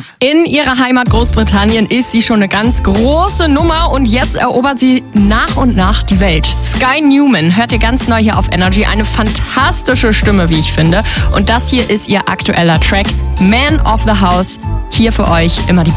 In ihrer Heimat Großbritannien ist sie schon eine ganz große Nummer und jetzt erobert sie nach und nach die Welt. Sky Newman hört ihr ganz neu hier auf Energy. Eine fantastische Stimme, wie ich finde. Und das hier ist ihr aktueller Track Man of the House. Hier für euch immer die